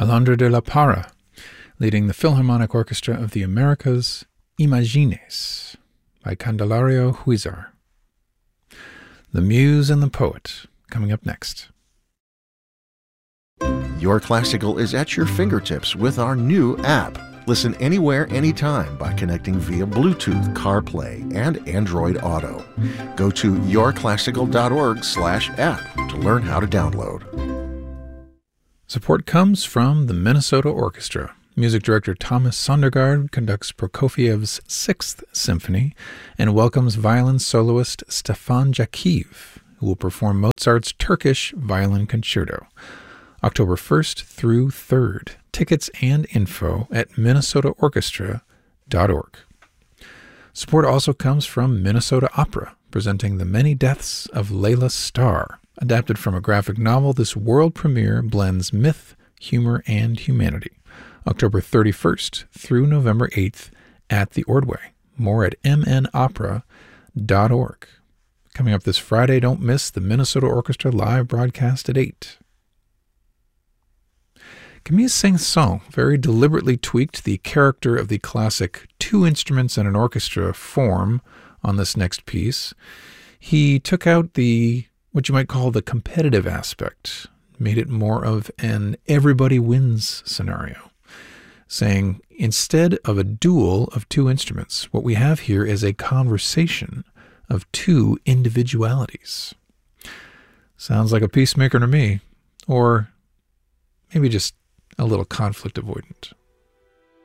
Alondra de la Parra, leading the Philharmonic Orchestra of the Americas, Imagines, by Candelario Huizar. The Muse and the Poet, coming up next. Your Classical is at your fingertips with our new app. Listen anywhere, anytime by connecting via Bluetooth, CarPlay, and Android Auto. Go to yourclassical.org/app to learn how to download. Support comes from the Minnesota Orchestra. Music director Thomas Sondergaard conducts Prokofiev's Sixth Symphony and welcomes violin soloist Stefan Jakiv, who will perform Mozart's Turkish Violin Concerto. October 1st through 3rd. Tickets and info at minnesotaorchestra.org. Support also comes from Minnesota Opera, presenting The Many Deaths of Layla Starr. Adapted from a graphic novel, this world premiere blends myth, humor, and humanity. October 31st through November 8th at the Ordway. More at mnopera.org. Coming up this Friday, don't miss the Minnesota Orchestra live broadcast at 8. Camille Saint-Saëns very deliberately tweaked the character of the classic two instruments and an orchestra form on this next piece. He took out what you might call the competitive aspect, made it more of an everybody wins scenario, saying instead of a duel of two instruments, what we have here is a conversation of two individualities. Sounds like a peacemaker to me, or maybe just a little conflict avoidant.